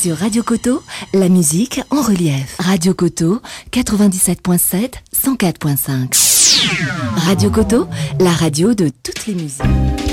Sur Radio Coteau, la musique en relief. Radio Coteau, 97.7, 104.5. Radio Coteau, la radio de toutes les musiques.